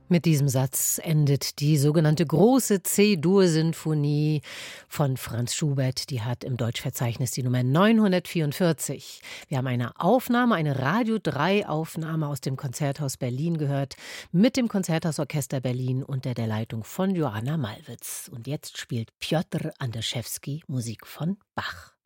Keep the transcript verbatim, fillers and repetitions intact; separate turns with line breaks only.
Mit diesem Satz endet die sogenannte große C-Dur-Sinfonie von Franz Schubert. Die hat im Deutschverzeichnis die Nummer neunhundertvierundvierzig. Wir haben eine Aufnahme, eine Radio drei Aufnahme aus dem Konzerthaus Berlin gehört, mit dem Konzerthausorchester Berlin unter der Leitung von Joanna Malwitz. Und jetzt spielt Pjotr Andeschewski Musik von Bach.